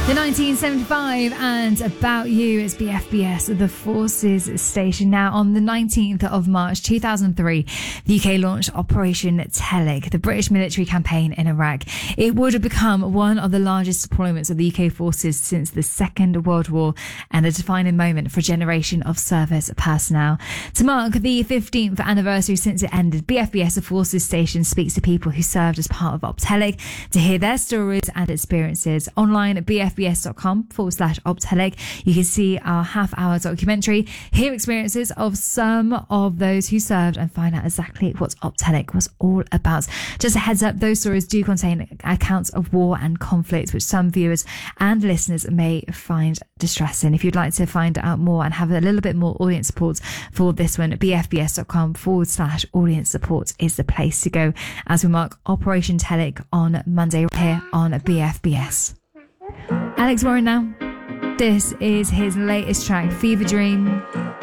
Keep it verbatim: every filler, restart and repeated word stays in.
The nineteen seventy-five and About You. It's B F B S, the Forces station. Now, on the nineteenth of March two thousand three, the U K launched Operation Telig, the British military campaign in Iraq. It would have become one of the largest deployments of the U K forces since the Second World War and a defining moment for a generation of service personnel. To mark the fifteenth anniversary since it ended, B F B S, the Forces station, speaks to people who served as part of Op Telig to hear their stories and experiences. Online at bfbs.com forward slash Op Telig, you can see our half-hour documentary, hear experiences of some of those who served, and find out exactly what Op Telig was all about. Just a heads up, those stories do contain accounts of war and conflict, which some viewers and listeners may find distressing. If you'd like to find out more and have a little bit more audience support for this one, bfbs.com forward slash audience support is the place to go as we mark Operation Telig on Monday here on B F B S. Alex Warren now. This is his latest track, Fever Dream.